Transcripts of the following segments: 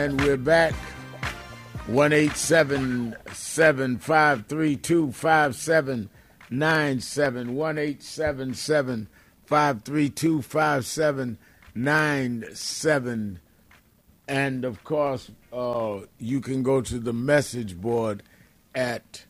And we're back. 1-877-532-5797. 1-877-532-5797. And, of course, you can go to the message board at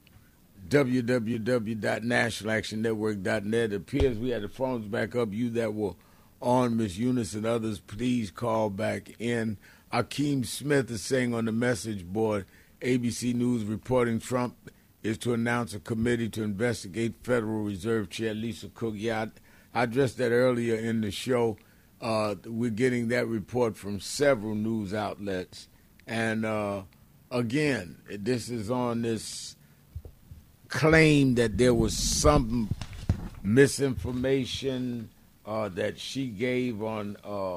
www.nationalactionnetwork.net. It appears we had the phones back up. You that were on, Miss Eunice and others, please call back in. Akeem Smith is saying on the message board, ABC News reporting Trump is to announce a committee to investigate Federal Reserve Chair Lisa Cook. Yeah, I addressed that earlier in the show. We're getting that report from several news outlets. And, again, this is on this claim that there was some misinformation that she gave on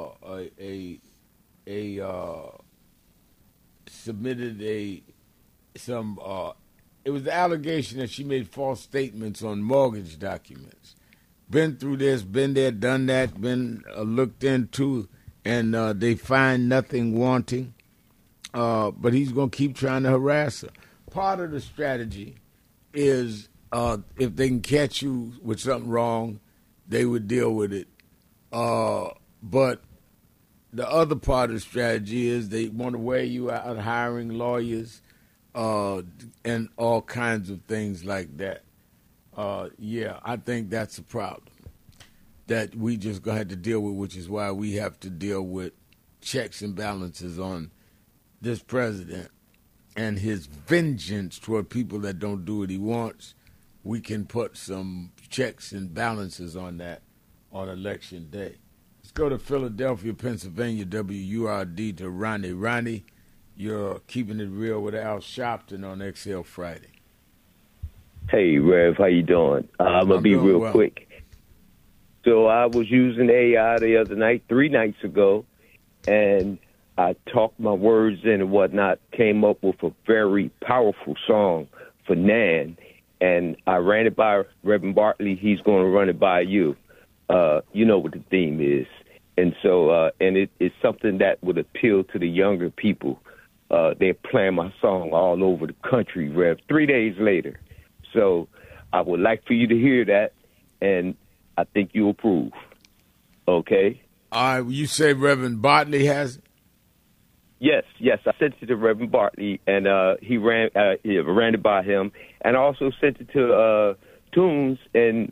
it was the allegation that she made false statements on mortgage documents. Been through this, been there, done that, been looked into, and they find nothing wanting. But he's going to keep trying to harass her. Part of the strategy is if they can catch you with something wrong, they would deal with it. But the other part of the strategy is they want to wear you out hiring lawyers and all kinds of things like that. Yeah, I think that's a problem that we just going to have to deal with, which is why we have to deal with checks and balances on this president and his vengeance toward people that don't do what he wants. We can put some checks and balances on that on Election Day. Let's go to Philadelphia, Pennsylvania, WURD, to Ronnie. Ronnie, you're keeping it real with Al Sharpton on XL Friday. Hey, Rev, how you doing? I'm going to be real quick. So I was using AI the other night, 3 nights ago, and I talked my words in and whatnot, came up with a very powerful song for Nan, and I ran it by Reverend Bartley. He's going to run it by you. You know what the theme is. And so, and it's something that would appeal to the younger people. They're playing my song all over the country, Rev, 3 days later. So I would like for you to hear that, and I think you'll approve. Okay? You say Reverend Bartley has it? Yes. I sent it to Reverend Bartley, and he ran it by him, and I also sent it to Tunes and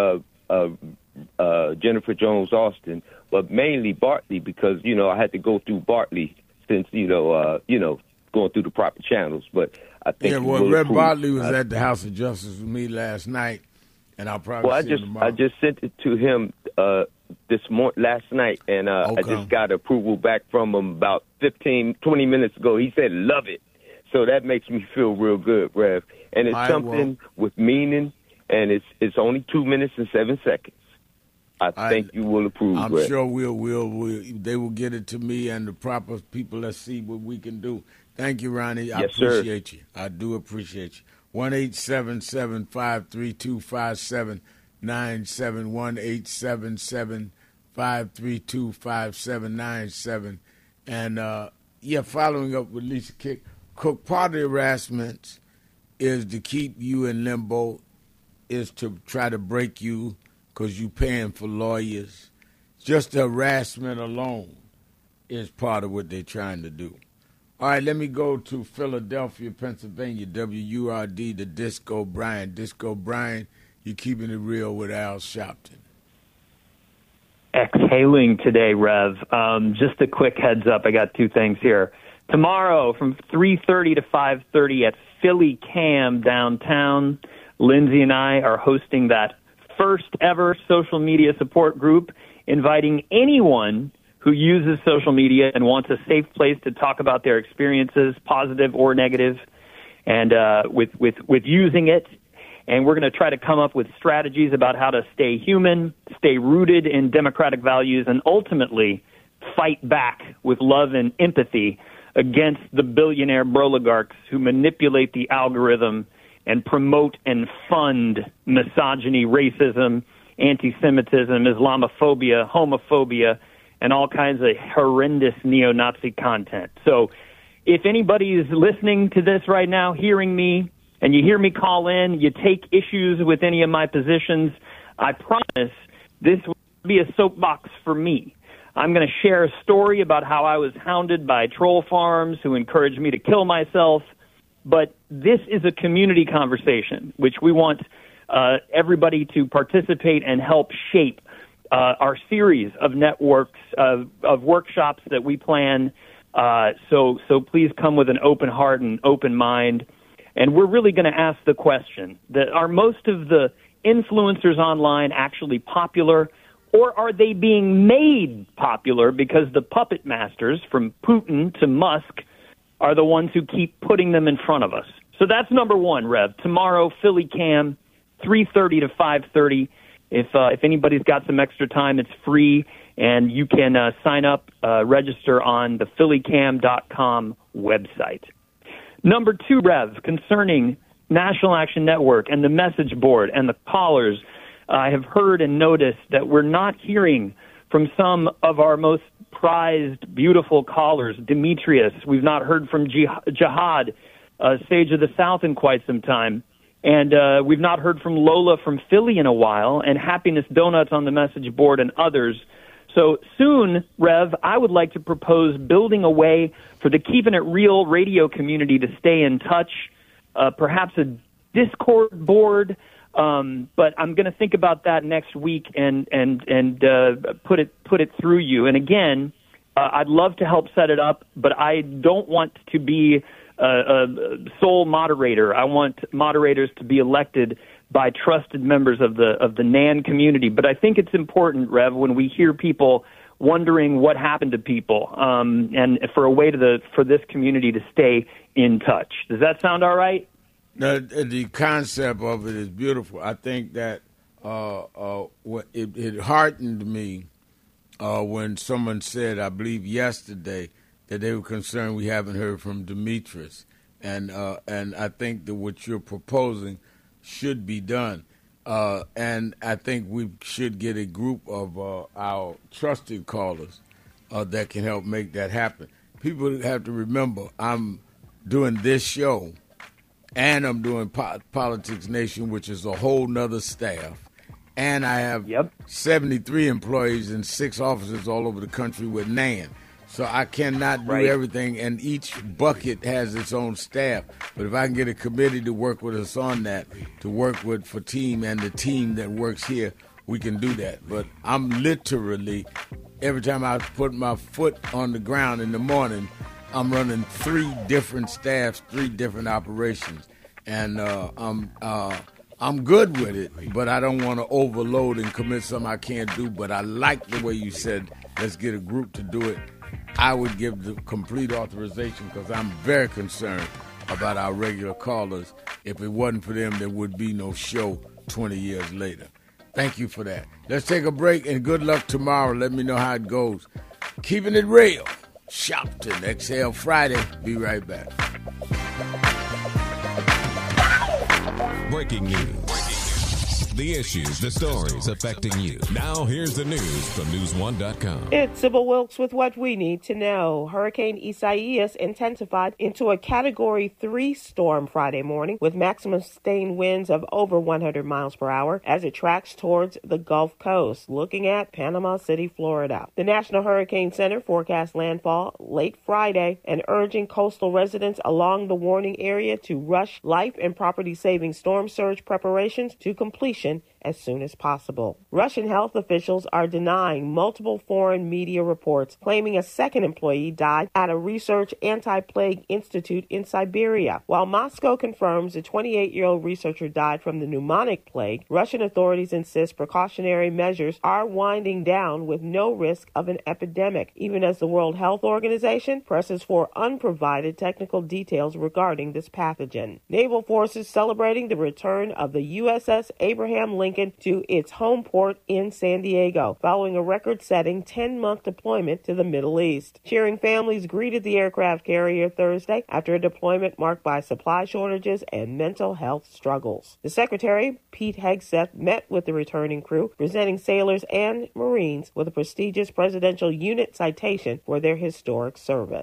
Jennifer Jones Austin, but mainly Bartley because I had to go through Bartley since going through the proper channels. But I think Reverend Bartley was at the House of Justice with me last night, and I'll probably see him tomorrow. I just sent it to him last night, and I just got approval back from him about 20 minutes ago. He said, love it. So that makes me feel real good, Rev. And it's something with meaning, and it's only 2 minutes and 7 seconds. I think you will approve, I'm Rev. sure we'll. They will get it to me and the proper people. Let's see what we can do. Thank you, Ronnie. I appreciate you. I do appreciate you. 1-877-532-5797. 1-877-532-5797. And, following up with Lisa Cook, part of the harassment is to keep you in limbo, is to try to break you because you're paying for lawyers. Just the harassment alone is part of what they're trying to do. All right, let me go to Philadelphia, Pennsylvania, WURD, the Disco Brian. Disco Brian, you're keeping it real with Al Sharpton. Exhaling today, Rev. Just a quick heads up. I got 2 things here. Tomorrow from 3:30 to 5:30 at Philly Cam downtown, Lindsay and I are hosting that first ever social media support group, inviting anyone who uses social media and wants a safe place to talk about their experiences, positive or negative, and with using it. And we're going to try to come up with strategies about how to stay human, stay rooted in democratic values, and ultimately fight back with love and empathy against the billionaire broligarchs who manipulate the algorithm and promote and fund misogyny, racism, anti-Semitism, Islamophobia, homophobia, and all kinds of horrendous neo-Nazi content. So if anybody is listening to this right now, hearing me, and you hear me call in, you take issues with any of my positions, I promise this will be a soapbox for me. I'm going to share a story about how I was hounded by troll farms who encouraged me to kill myself. But this is a community conversation, which we want everybody to participate and help shape our series of networks, of workshops that we plan. So please come with an open heart and open mind. And we're really going to ask the question, that are most of the influencers online actually popular, or are they being made popular because the puppet masters, from Putin to Musk, are the ones who keep putting them in front of us? So that's number one, Rev. Tomorrow, Philly Cam, 3:30 to 5:30. If anybody's got some extra time, it's free, and you can sign up, register on the phillycam.com website. Number two, Rev, concerning National Action Network and the message board and the callers, I have heard and noticed that we're not hearing from some of our most prized, beautiful callers. Demetrius, we've not heard from Jihad, Sage of the South, in quite some time. And we've not heard from Lola from Philly in a while, and Happiness Donuts on the message board and others. So soon, Rev, I would like to propose building a way for the Keeping It Real radio community to stay in touch, perhaps a Discord board. But I'm going to think about that next week and put it through you. And again, I'd love to help set it up, but I don't want to be a sole moderator. I want moderators to be elected by trusted members of the NAN community. But I think it's important, Rev, when we hear people wondering what happened to people, and for a way for this community to stay in touch. Does that sound all right? The concept of it is beautiful. I think that it heartened me when someone said, I believe yesterday, that they were concerned we haven't heard from Demetrius. And I think that what you're proposing should be done. And I think we should get a group of our trusted callers that can help make that happen. People have to remember, I'm doing this show, and I'm doing Politics Nation, which is a whole nother staff. And I have 73 employees in 6 offices all over the country with NAN. So I cannot do everything, and each bucket has its own staff. But if I can get a committee to work with us on that, to work with Fatim and the team that works here, we can do that. But I'm literally, every time I put my foot on the ground in the morning, I'm running 3 different staffs, 3 different operations, and I'm good with it, but I don't want to overload and commit something I can't do. But I like the way you said, let's get a group to do it. I would give the complete authorization because I'm very concerned about our regular callers. If it wasn't for them, there would be no show 20 years later. Thank you for that. Let's take a break, and good luck tomorrow. Let me know how it goes. Keeping it real. Shopton, Exhale Friday. Be right back. Breaking news. The issues, the stories affecting you. Now here's the news from News1.com. It's Sybil Wilkes with what we need to know. Hurricane Isaias intensified into a Category 3 storm Friday morning with maximum sustained winds of over 100 miles per hour as it tracks towards the Gulf Coast, looking at Panama City, Florida. The National Hurricane Center forecast landfall late Friday and urging coastal residents along the warning area to rush life and property-saving storm surge preparations to completion as soon as possible. Russian health officials are denying multiple foreign media reports claiming a second employee died at a research anti-plague institute in Siberia. While Moscow confirms a 28-year-old researcher died from the pneumonic plague, Russian authorities insist precautionary measures are winding down with no risk of an epidemic, even as the World Health Organization presses for unprovided technical details regarding this pathogen. Naval forces celebrating the return of the USS Abraham Lincoln to its home port in San Diego, following a record-setting 10-month deployment to the Middle East. Cheering families greeted the aircraft carrier Thursday after a deployment marked by supply shortages and mental health struggles. The Secretary, Pete Hegseth, met with the returning crew, presenting sailors and Marines with a prestigious Presidential Unit citation for their historic service.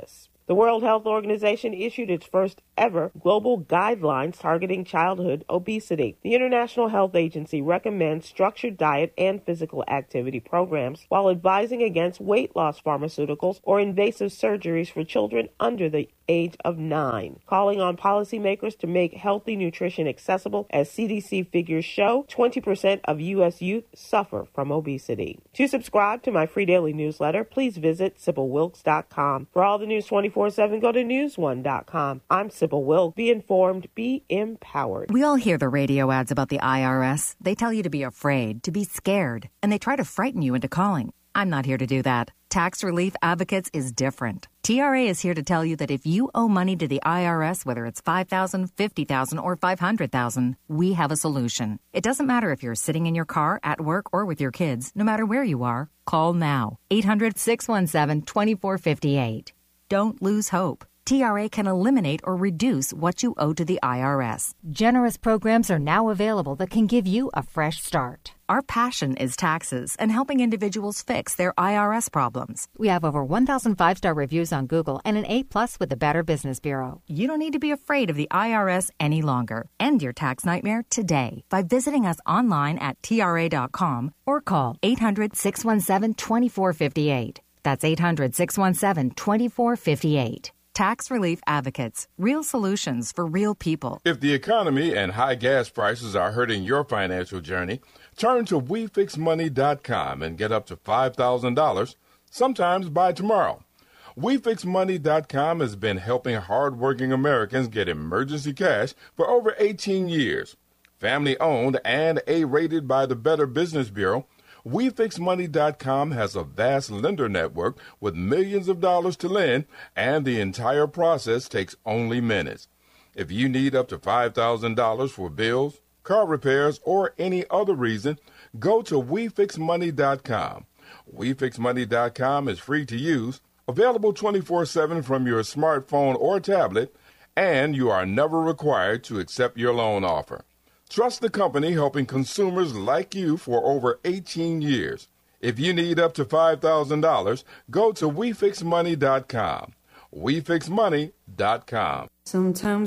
The World Health Organization issued its first ever global guidelines targeting childhood obesity. The International Health Agency recommends structured diet and physical activity programs while advising against weight loss pharmaceuticals or invasive surgeries for children under the age of 9, calling on policymakers to make healthy nutrition accessible. As CDC figures show, 20% of U.S. youth suffer from obesity. To subscribe to my free daily newsletter, please visit SybilWilkes.com. For all the news 24/7, go to News1.com. I'm Sybil Wilkes. Be informed, be empowered. We all hear the radio ads about the IRS. They tell you to be afraid, to be scared, and they try to frighten you into calling. I'm not here to do that. Tax Relief Advocates is different. TRA is here to tell you that if you owe money to the IRS, whether it's $5,000, $50,000, or $500,000, we have a solution. It doesn't matter if you're sitting in your car, at work, or with your kids. No matter where you are, call now. 800-617-2458. Don't lose hope. TRA can eliminate or reduce what you owe to the IRS. Generous programs are now available that can give you a fresh start. Our passion is taxes and helping individuals fix their IRS problems. We have over 1,000 5-star reviews on Google and an A+ with the Better Business Bureau. You don't need to be afraid of the IRS any longer. End your tax nightmare today by visiting us online at TRA.com or call 800-617-2458. That's 800-617-2458. Tax Relief Advocates. Real solutions for real people. If the economy and high gas prices are hurting your financial journey, turn to WeFixMoney.com and get up to $5,000, sometimes by tomorrow. WeFixMoney.com has been helping hardworking Americans get emergency cash for over 18 years. Family-owned and A-rated by the Better Business Bureau, WeFixMoney.com has a vast lender network with millions of dollars to lend, and the entire process takes only minutes. If you need up to $5,000 for bills, car repairs, or any other reason, go to WeFixMoney.com. WeFixMoney.com is free to use, available 24/7 from your smartphone or tablet, and you are never required to accept your loan offer. Trust the company helping consumers like you for over 18 years. If you need up to $5,000, go to WeFixMoney.com. WeFixMoney.com. Sometimes